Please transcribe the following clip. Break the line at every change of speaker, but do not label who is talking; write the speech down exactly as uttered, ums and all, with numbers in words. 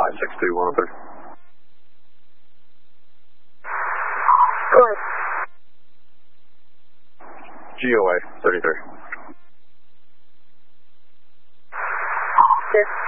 five six two one three.
Go ahead.
G O A thirty-three.
Yes.